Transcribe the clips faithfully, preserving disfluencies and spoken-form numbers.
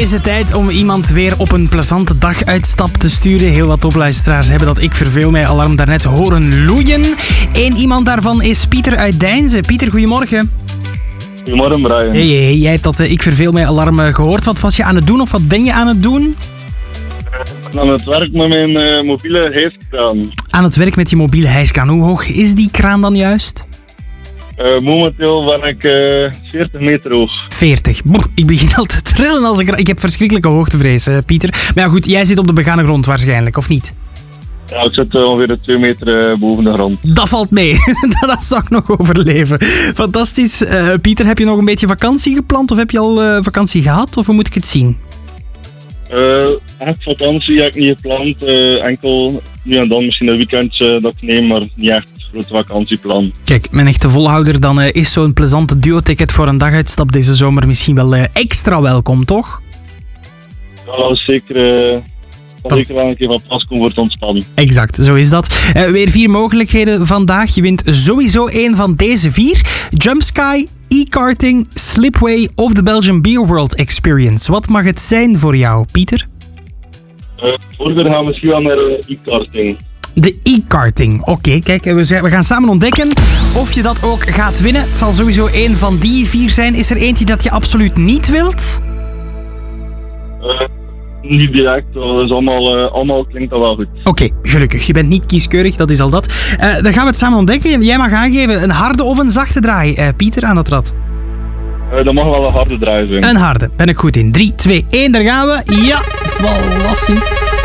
is het tijd om iemand weer op een plezante daguitstap te sturen. Heel wat topluisteraars hebben dat Ik Verveel Mij alarm daarnet horen loeien. Eén iemand daarvan is Pieter uit Deinze. Pieter, goedemorgen. Goedemorgen, Brian. Hey, hey, jij hebt dat uh, Ik Verveel Mij alarm uh, gehoord. Wat was je aan het doen of wat ben je aan het doen? Aan het werk met mijn uh, mobiele hijskraan. Aan het werk met je mobiele hijskraan. Hoe hoog is die kraan dan juist? Uh, momenteel ben ik uh, veertig meter hoog. veertig. Boah, ik begin al te trillen als ik... Ik heb verschrikkelijke hoogtevrees, uh, Pieter. Maar ja, goed, jij zit op de begane grond waarschijnlijk, of niet? Ja, ik zit uh, ongeveer twee meter uh, boven de grond. Dat valt mee. Dat zou ik nog overleven. Fantastisch. Uh, Pieter, heb je nog een beetje vakantie gepland? Of heb je al uh, vakantie gehad? Of hoe moet ik het zien? Uh, echt vakantie heb ik niet gepland. Uh, enkel nu en dan misschien een weekendje dat ik neem, maar niet echt een grote vakantieplan. Kijk, mijn echte volhouder, dan uh, is zo'n plezante duo-ticket voor een daguitstap deze zomer misschien wel uh, extra welkom, toch? Ja, dat is zeker, uh, dat zeker wel een keer van pas komen voor het ontspannen. Exact, zo is dat. Uh, weer vier mogelijkheden vandaag. Je wint sowieso één van deze vier. Jumpsky, e-karting, Slipway of de Belgian Beer World Experience. Wat mag het zijn voor jou, Pieter? Uh, Voorder gaan we misschien wel naar uh, e-karting. De e-karting. Oké, okay, kijk, we, zijn, we gaan samen ontdekken of je dat ook gaat winnen. Het zal sowieso één van die vier zijn. Is er eentje dat je absoluut niet wilt? Uh, niet direct, dat is allemaal, uh, allemaal klinkt dat wel goed. Oké, okay, gelukkig. Je bent niet kieskeurig, dat is al dat. Uh, dan gaan we het samen ontdekken. Jij mag aangeven, een harde of een zachte draai. Uh, Pieter, aan dat rad. Uh, dat mag wel een harde draai zijn. Een harde, ben ik goed in. drie, twee, één, daar gaan we. Ja, vallassie.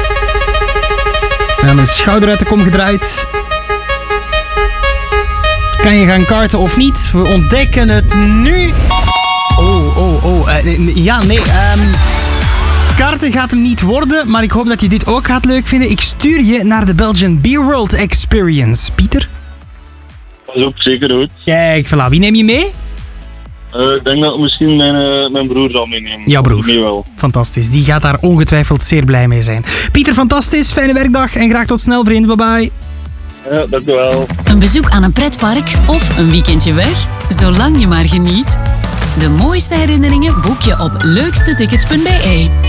En een schouder uit de kom gedraaid. Kan je gaan karten of niet? We ontdekken het nu. Oh, oh, oh. Uh, ja, nee. Um, karten gaat hem niet worden, maar ik hoop dat je dit ook gaat leuk vinden. Ik stuur je naar de Belgian Beer World Experience. Pieter? Dat is ook zeker goed. Kijk, voilà. Wie neem je mee? Uh, ik denk dat misschien mijn, uh, mijn broer zal meenemen. Jouw broer. Mee wel. Fantastisch. Die gaat daar ongetwijfeld zeer blij mee zijn. Pieter, fantastisch. Fijne werkdag en graag tot snel, vriend. Bye bye. Ja, dank u wel. Een bezoek aan een pretpark of een weekendje weg? Zolang je maar geniet. De mooiste herinneringen boek je op leukstetickets punt be.